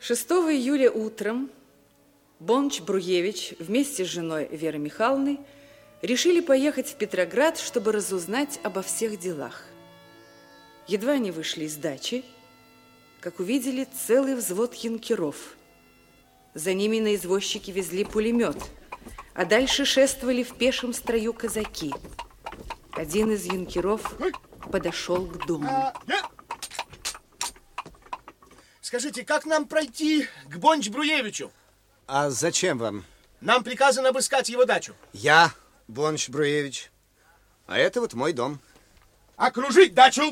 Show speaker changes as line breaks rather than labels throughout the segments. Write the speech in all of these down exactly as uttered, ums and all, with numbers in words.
шестого июля утром Бонч-Бруевич вместе с женой Верой Михайловной решили поехать в Петроград, чтобы разузнать обо всех делах. Едва они вышли из дачи, как увидели целый взвод юнкеров. За ними на извозчике везли пулемет, а дальше шествовали в пешем строю казаки. Один из юнкеров подошел к дому.
Скажите, как нам пройти к Бонч-Бруевичу?
А зачем вам?
Нам приказано обыскать его дачу.
Я Бонч-Бруевич, а это вот мой дом.
Окружить дачу!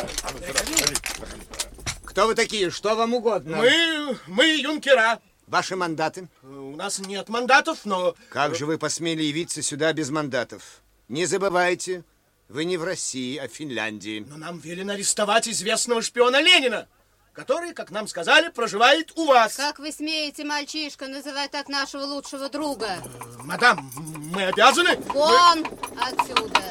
Кто вы такие? Что вам угодно?
Мы, мы юнкера.
Ваши мандаты?
У нас нет мандатов, но...
Как же вы посмели явиться сюда без мандатов? Не забывайте, вы не в России, а в Финляндии.
Но нам велено арестовать известного шпиона Ленина, который, как нам сказали, проживает у вас.
Как вы смеете, мальчишка, называть так нашего лучшего друга?
Э, мадам, мы обязаны...
Вон мы... отсюда.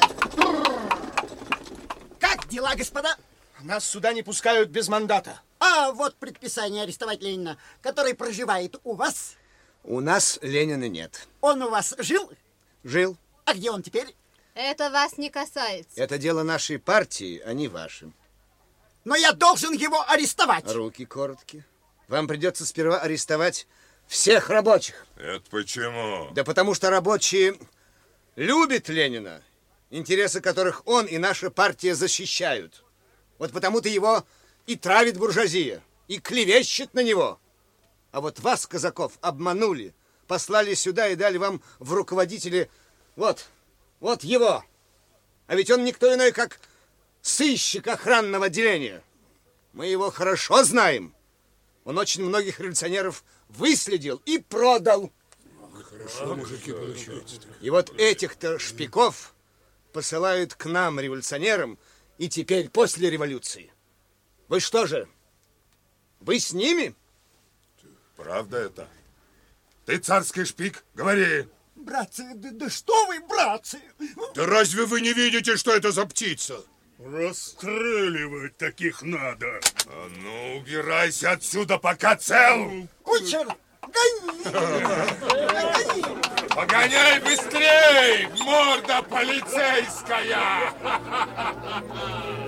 Как дела, господа?
Нас сюда не пускают без мандата.
А вот предписание арестовать Ленина, который проживает у вас.
У нас Ленина нет.
Он у вас жил?
Жил.
А где он теперь?
Это вас не касается.
Это дело нашей партии, а не ваше.
Но я должен его арестовать.
Руки короткие. Вам придется сперва арестовать всех рабочих.
Это почему?
Да потому что рабочие любят Ленина, интересы которых он и наша партия защищают. Вот потому-то его и травит буржуазия, и клевещет на него. А вот вас, казаков, обманули, послали сюда и дали вам в руководители вот, вот его. А ведь он никто иной, как сыщик охранного отделения. Мы его хорошо знаем. Он очень многих революционеров выследил и продал. И вот этих-то шпиков посылают к нам, революционерам, и теперь после революции. Вы что же, вы с ними?
Правда это? Ты царский шпик? Говори.
Братцы, да, да что вы, братцы?
Да разве вы не видите, что это за птица?
Расстреливать таких надо.
А ну, убирайся отсюда, пока цел.
Кучер, гони! Гони!
Погоняй быстрей, морда полицейская!